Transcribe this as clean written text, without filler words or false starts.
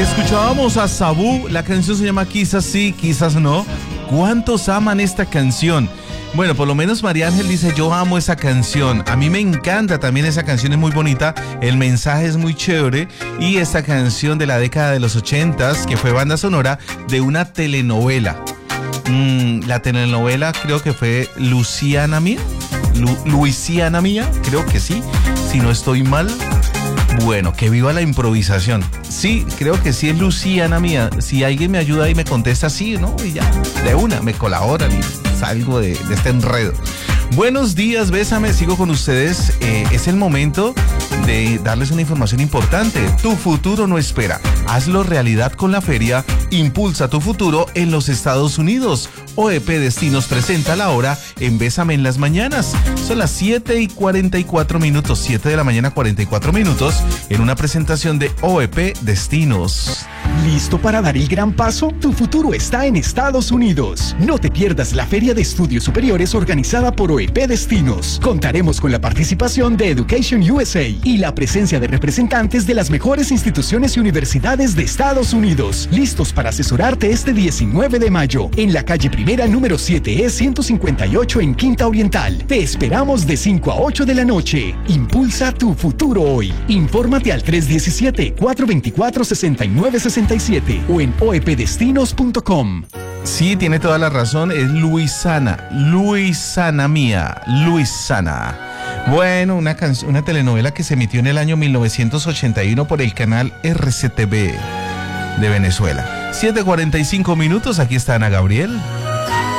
Escuchábamos a Sabú, la canción se llama Quizás sí, quizás no. ¿Cuántos aman esta canción? Bueno, por lo menos María Ángel dice, yo amo esa canción. A mí me encanta también, esa canción es muy bonita, el mensaje es muy chévere. Y esta canción de la década de los 80s, que fue banda sonora de una telenovela. La telenovela creo que fue Luisiana Mía, Luisiana Mía, creo que sí, si no estoy mal. Bueno, que viva la improvisación. Sí, creo que sí es Luisiana Mía. Si alguien me ayuda y me contesta sí, ¿no? Y ya, de una, me colaboran y salgo de este enredo. Buenos días, Bésame, sigo con ustedes. Es el momento de darles una información importante. Tu futuro no espera. Hazlo realidad con la feria Impulsa tu futuro en los Estados Unidos. OEP Destinos presenta la hora en Bésame en las mañanas. Son las 7:44, 7 de la mañana 44 minutos, en una presentación de OEP Destinos. ¿Listo para dar el gran paso? Tu futuro está en Estados Unidos. No te pierdas la Feria de Estudios Superiores organizada por OEP Destinos. Contaremos con la participación de Education USA y la presencia de representantes de las mejores instituciones y universidades de Estados Unidos, listos para asesorarte este 19 de mayo en la calle Primera número 7E 158 en Quinta Oriental. Te esperamos de 5 a 8 de la noche. Impulsa tu futuro hoy. Infórmate al 317-424-6967 o en oepdestinos.com. Sí, tiene toda la razón, es Luisana Mía, Luisana. Bueno, una telenovela que se emitió en el año 1981 por el canal RCTV de Venezuela. 7:45, aquí está Ana Gabriel.